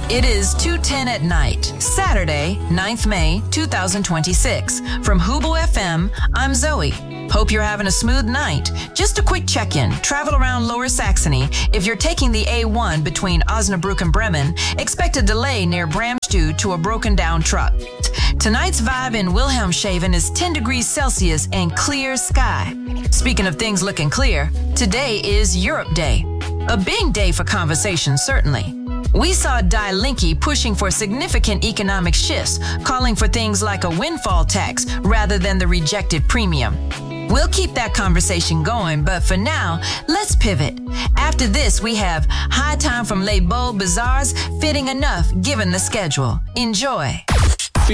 It is 2:10 at night, Saturday, 9th May, 2026. From Hubel FM, I'm Zoe. Hope you're having a smooth night. Just a quick check-in. Travel around Lower Saxony. If you're taking the A1 between Osnabrück and Bremen, expect a delay near Bramsch due to a broken-down truck. Tonight's vibe in Wilhelmshaven is 10 degrees Celsius and clear sky. Speaking of things looking clear, today is Europe Day. A big day for conversation, certainly. We saw Die Linke pushing for significant economic shifts, calling for things like a windfall tax rather than the rejected premium. We'll keep that conversation going, but for now, let's pivot. After this, we have High Time from Les Beaux Bizarres, fitting enough given the schedule. Enjoy.